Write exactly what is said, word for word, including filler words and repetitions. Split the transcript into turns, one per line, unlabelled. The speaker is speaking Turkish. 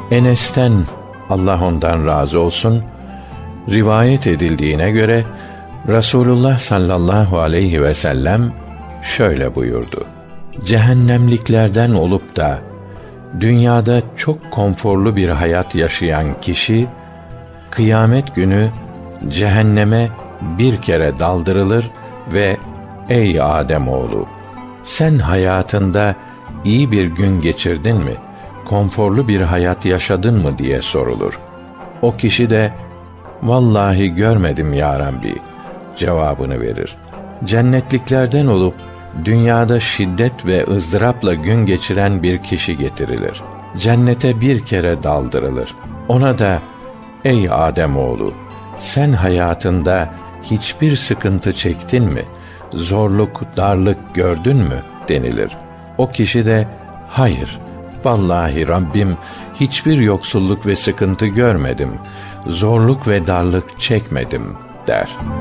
Enes'ten, Allah ondan razı olsun, rivayet edildiğine göre Resulullah sallallahu aleyhi ve sellem şöyle buyurdu: cehennemliklerden olup da dünyada çok konforlu bir hayat yaşayan kişi, kıyamet günü cehenneme bir kere daldırılır ve ey Ademoğlu, sen hayatında iyi bir gün geçirdin mi, konforlu bir hayat yaşadın mı diye sorulur. O kişi de vallahi görmedim ya Rabbi cevabını verir. Cennetliklerden olup dünyada şiddet ve ızdırapla gün geçiren bir kişi getirilir. Cennete bir kere daldırılır. Ona da ey Ademoğlu, sen hayatında hiçbir sıkıntı çektin mi, zorluk, darlık gördün mü denilir. O kişi de hayır, vallahi Rabbim hiçbir yoksulluk ve sıkıntı görmedim, zorluk ve darlık çekmedim der.